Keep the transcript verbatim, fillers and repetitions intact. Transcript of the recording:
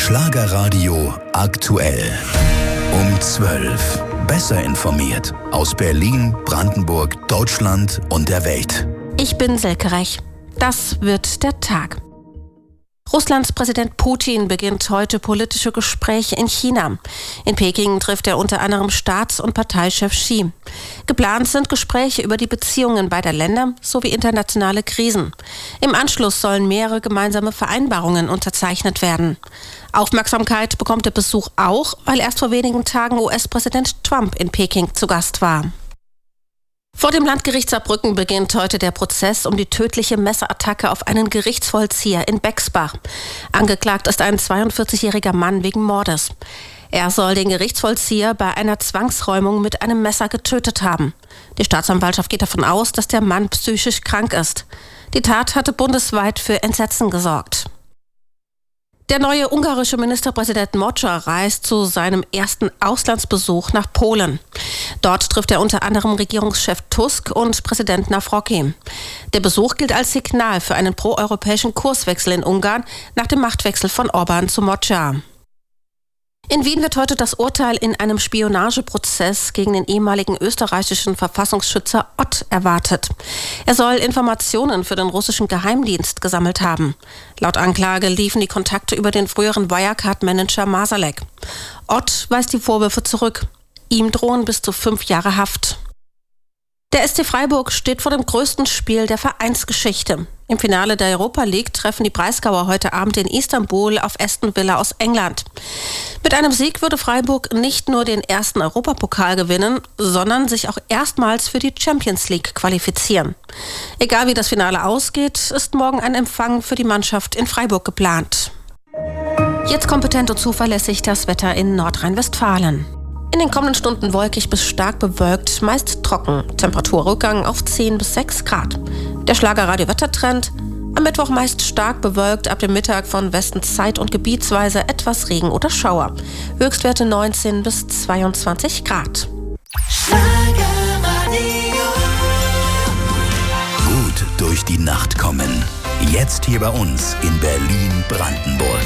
Schlagerradio aktuell. Um zwölf. Besser informiert aus Berlin, Brandenburg, Deutschland und der Welt. Ich bin Silke Rech. Das wird der Tag. Russlands Präsident Putin beginnt heute politische Gespräche in China. In Peking trifft er unter anderem Staats- und Parteichef Xi. Geplant sind Gespräche über die Beziehungen beider Länder sowie internationale Krisen. Im Anschluss sollen mehrere gemeinsame Vereinbarungen unterzeichnet werden. Aufmerksamkeit bekommt der Besuch auch, weil erst vor wenigen Tagen U S-Präsident Trump in Peking zu Gast war. Vor dem Landgericht Saarbrücken beginnt heute der Prozess um die tödliche Messerattacke auf einen Gerichtsvollzieher in Bexbach. Angeklagt ist ein zweiundvierzigjähriger Mann wegen Mordes. Er soll den Gerichtsvollzieher bei einer Zwangsräumung mit einem Messer getötet haben. Die Staatsanwaltschaft geht davon aus, dass der Mann psychisch krank ist. Die Tat hatte bundesweit für Entsetzen gesorgt. Der neue ungarische Ministerpräsident Mocsa reist zu seinem ersten Auslandsbesuch nach Polen. Dort trifft er unter anderem Regierungschef Tusk und Präsident Nawrocki. Der Besuch gilt als Signal für einen proeuropäischen Kurswechsel in Ungarn nach dem Machtwechsel von Orbán zu Mocsa. In Wien wird heute das Urteil in einem Spionageprozess gegen den ehemaligen österreichischen Verfassungsschützer Ott erwartet. Er soll Informationen für den russischen Geheimdienst gesammelt haben. Laut Anklage liefen die Kontakte über den früheren Wirecard-Manager Marsalek. Ott weist die Vorwürfe zurück. Ihm drohen bis zu fünf Jahre Haft. Der S C Freiburg steht vor dem größten Spiel der Vereinsgeschichte. Im Finale der Europa League treffen die Breisgauer heute Abend in Istanbul auf Aston Villa aus England. Mit einem Sieg würde Freiburg nicht nur den ersten Europapokal gewinnen, sondern sich auch erstmals für die Champions League qualifizieren. Egal wie das Finale ausgeht, ist morgen ein Empfang für die Mannschaft in Freiburg geplant. Jetzt kompetent und zuverlässig das Wetter in Nordrhein-Westfalen. In den kommenden Stunden wolkig bis stark bewölkt, meist trocken. Temperaturrückgang auf zehn bis sechs Grad. Der Schlagerradio-Wettertrend: am Mittwoch meist stark bewölkt, ab dem Mittag von Westen zeit- und gebietsweise etwas Regen oder Schauer. Höchstwerte neunzehn bis zweiundzwanzig Grad. Schlagerradio. Gut durch die Nacht kommen. Jetzt hier bei uns in Berlin, Brandenburg.